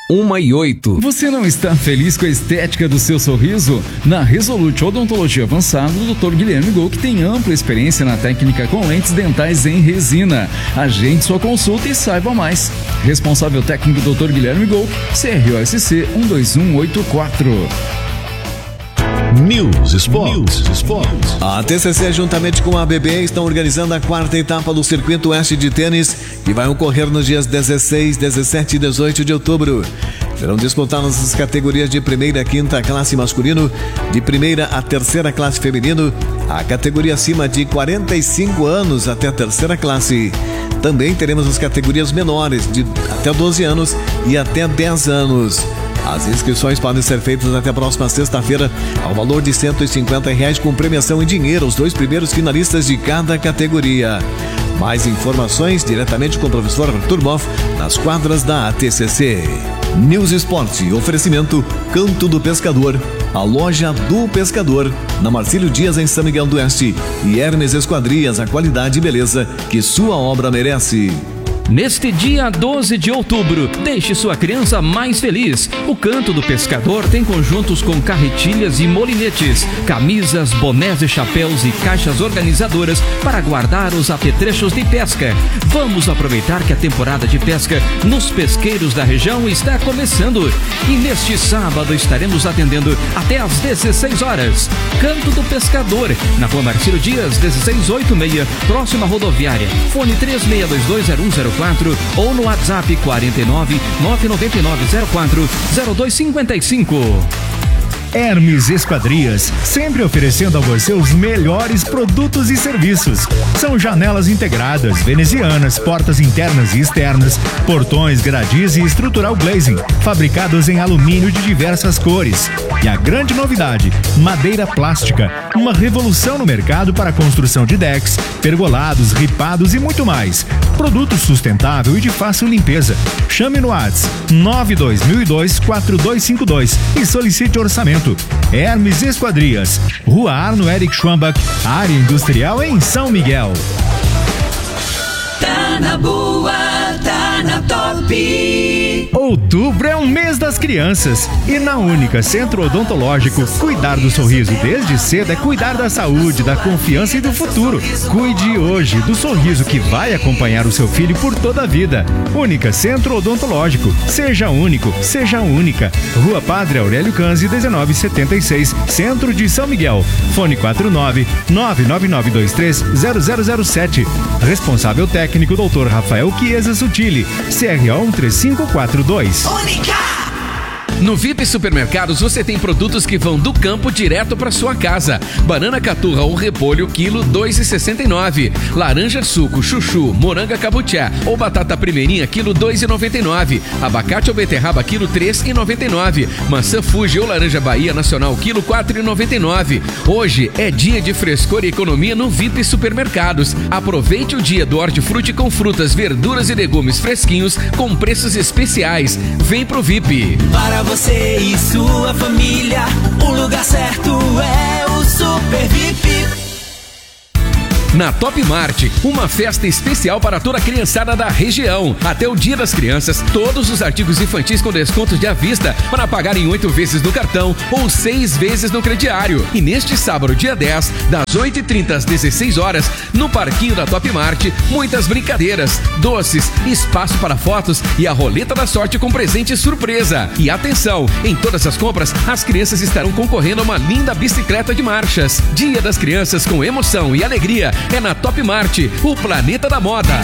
1:08. Você não está feliz com a estética do seu sorriso? Na Resolute Odontologia Avançada, o Dr. Guilherme Gouck tem ampla experiência na técnica com lentes dentais em resina. Agende sua consulta e saiba mais. Responsável técnico Dr. Guilherme Gouck, CROSC 12184. News Sports. A TCC, juntamente com a ABB, estão organizando a 4ª etapa do Circuito Oeste de Tênis, que vai ocorrer nos dias 16, 17 e 18 de outubro. Serão disputadas as categorias de 1ª a 5ª classe masculino, de 1ª a 3ª classe feminino, a categoria acima de 45 anos até a 3ª classe. Também teremos as categorias menores, de até 12 anos e até 10 anos. As inscrições podem ser feitas até a próxima sexta-feira, ao valor de R$150 com premiação em dinheiro aos 2 primeiros finalistas de cada categoria. Mais informações diretamente com o professor Arthur Boff nas quadras da ATCC. News Esporte, oferecimento Canto do Pescador, a loja do pescador, na Marcílio Dias em São Miguel do Oeste, e Hermes Esquadrias, a qualidade e beleza que sua obra merece. Neste dia 12 de outubro, deixe sua criança mais feliz. O Canto do Pescador tem conjuntos com carretilhas e molinetes, camisas, bonés e chapéus e caixas organizadoras para guardar os apetrechos de pesca. Vamos aproveitar que a temporada de pesca nos pesqueiros da região está começando. E neste sábado estaremos atendendo até às 16 horas. Canto do Pescador, na Rua Marcílio Dias, 1686, próxima rodoviária. Fone 36220104 ou no WhatsApp 49 99904 0255. Hermes Esquadrias, sempre oferecendo a você os melhores produtos e serviços. São janelas integradas, venezianas, portas internas e externas, portões, gradis e estrutural glazing, fabricados em alumínio de diversas cores. E a grande novidade, madeira plástica, uma revolução no mercado para a construção de decks, pergolados, ripados e muito mais. Produto sustentável e de fácil limpeza. Chame no WhatsApp 92002-4252 e solicite orçamento. Hermes Esquadrias, Rua Arno Eric Schwambach, área industrial em São Miguel. Tá na boa, tá na top. Outubro é um mês das crianças e na Única Centro Odontológico, cuidar do sorriso desde cedo é cuidar da saúde, da confiança e do futuro. Cuide hoje do sorriso que vai acompanhar o seu filho por toda a vida. Única Centro Odontológico. Seja único, seja única. Rua Padre Aurélio Canzi, 1976, Centro de São Miguel. Fone 49-99923-0007. Responsável técnico Dr. Rafael Chiesa Sutili, CRO 13542. Única! No VIP Supermercados você tem produtos que vão do campo direto para sua casa. Banana caturra ou repolho, quilo R$2,69. Laranja suco, chuchu, moranga cabutiá ou batata primeirinha, quilo R$2,99. Abacate ou beterraba, quilo R$3,99. Maçã Fuji ou laranja Bahia Nacional, quilo R$4,99. Hoje é dia de frescor e economia no VIP Supermercados. Aproveite o dia do hortifruti com frutas, verduras e legumes fresquinhos com preços especiais. Vem pro VIP. Para você e sua família, o lugar certo é o Super VIP. Na Top Mart, uma festa especial para toda a criançada da região. Até o Dia das Crianças, todos os artigos infantis com descontos de à vista para pagar em 8 vezes no cartão ou 6 vezes no crediário. E neste sábado, dia 10, das 8h30 às 16 horas, no parquinho da Top Mart, muitas brincadeiras, doces, espaço para fotos e a roleta da sorte com presente surpresa. E atenção, em todas as compras, as crianças estarão concorrendo a uma linda bicicleta de marchas. Dia das Crianças com emoção e alegria é na Top Mart, o planeta da moda.